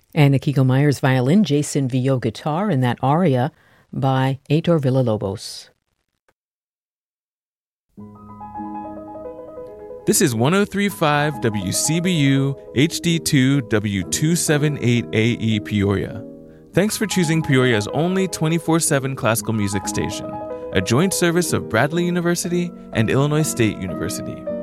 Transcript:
Anna Keegle-Myers violin, Jason Villot guitar, and that aria by Heitor Villa-Lobos. This is 103.5 WCBU HD2 W278AE Peoria. Thanks for choosing Peoria's only 24/7 classical music station, a joint service of Bradley University and Illinois State University.